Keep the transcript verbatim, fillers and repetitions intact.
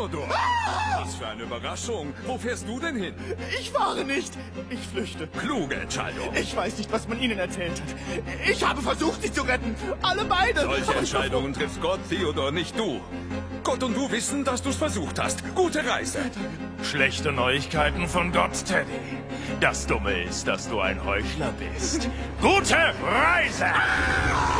Theodor! Was für eine Überraschung. Wo fährst du denn hin? Ich fahre nicht. Ich flüchte. Kluge Entscheidung. Ich weiß nicht, was man ihnen erzählt hat. Ich habe versucht, sie zu retten. Alle beide. Solche Entscheidungen trifft Gott, Theodor, nicht du. Gott und du wissen, dass du's versucht hast. Gute Reise. Schlechte Neuigkeiten von Gott, Teddy. Das Dumme ist, dass du ein Heuchler bist. Gute Reise!